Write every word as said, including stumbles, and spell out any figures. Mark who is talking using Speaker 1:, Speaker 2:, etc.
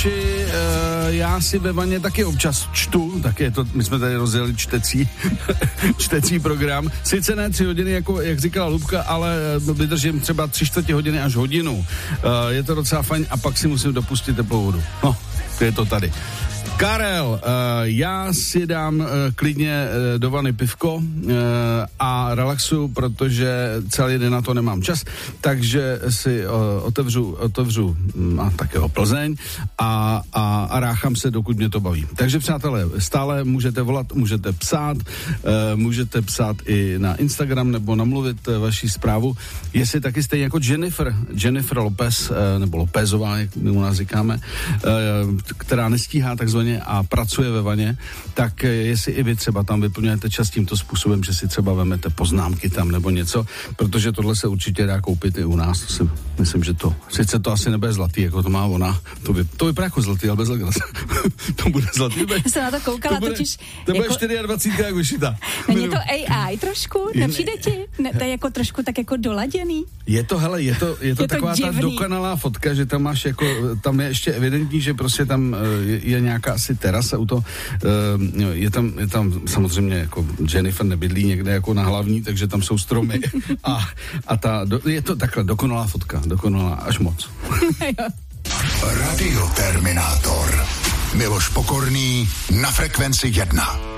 Speaker 1: posluchači, já si ve vaně taky občas čtu, tak je to, my jsme tady rozjeli čtecí, čtecí program. Sice ne tři hodiny, jako jak říkala Lubka, ale vydržím třeba tři čtvrtě hodiny až hodinu. Je to docela fajn a pak si musím dopustit teplou vodu. No, to je to tady. Karel, uh, já si dám uh, klidně uh, do vany pivko uh, a relaxuju, protože celý den na to nemám čas, takže si uh, otevřu, otevřu um, a takého Plzeň a, a, a ráchám se, dokud mě to baví. Takže přátelé, stále můžete volat, můžete psát, uh, můžete psát i na Instagram nebo namluvit uh, vaši zprávu, jestli taky stejně jako Jennifer, Jennifer Lopez, uh, nebo Lopezová, jak my u nás říkáme, uh, která nestíhá takzvaně a pracuje ve vaně, tak jestli i vy třeba tam vyplňujete čas tímto způsobem, že si třeba vemete poznámky tam nebo něco, protože tohle se určitě dá koupit i u nás. To si, myslím, že to, sice to asi nebude zlatý, jako to má ona, to, by, to vypadá jako zlatý, ale bez legrace. To bude zlatý.
Speaker 2: Já jsem na to koukala,
Speaker 1: to bude,
Speaker 2: totiž...
Speaker 1: To bude
Speaker 2: jako,
Speaker 1: dvacet čtyři jak vyšitá.
Speaker 2: Není to A I trošku? Nepřijde ti? Ne, to je jako trošku tak jako doladěný?
Speaker 1: Je to, hele, je to, je to je taková to ta dokonalá fotka, že tam máš jako, tam je ještě evidentní, že prostě tam je, je nějaká asi terasa u toho, je tam, je tam samozřejmě jako Jennifer nebydlí někde jako na hlavní, takže tam jsou stromy a, a ta, je to takhle dokonalá fotka, dokonalá až moc.
Speaker 3: Radio Terminátor. Miloš Pokorný na frekvenci jedna.